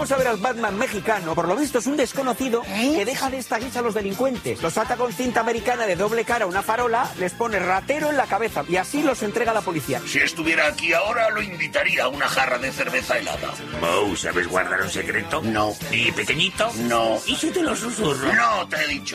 vamos a ver al Batman mexicano. Por lo visto es un desconocido que deja de esta guisa a los delincuentes. Los ata con cinta americana de doble cara a una farola, les pone ratero en la cabeza y así los entrega a la policía. Si estuviera aquí ahora, lo invitaría a una jarra de cerveza helada. Moe, ¿sabes guardar un secreto? No. ¿Y pequeñito? No. ¿Y si te lo susurro? No, te he dicho.